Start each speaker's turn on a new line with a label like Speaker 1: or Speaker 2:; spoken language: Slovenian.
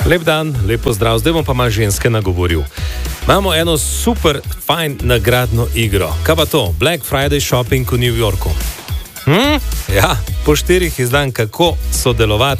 Speaker 1: Lep dan, lepo zdrav, zdaj bom pa malo ženske nagovoril. Imamo eno super fajn nagradno igro. Kaj pa to? Black Friday shopping v New Yorku. Ja, po 4 izdan, kako sodelovati.